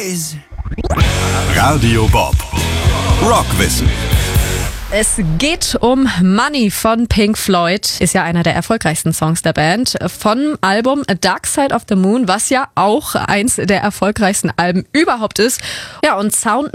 Rise. Radio Bob. Rockwissen. Es geht um Money von Pink Floyd. Ist ja einer der erfolgreichsten Songs der Band. Vom Album Dark Side of the Moon, was ja auch eins der erfolgreichsten Alben überhaupt ist. Ja, und Sound